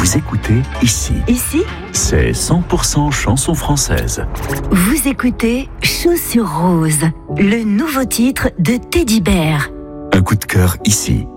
Vous écoutez Ici. Ici, C'est 100% chanson française. vous écoutez Chaussures Roses, le nouveau titre de Teddy Bear. Un coup de cœur ici.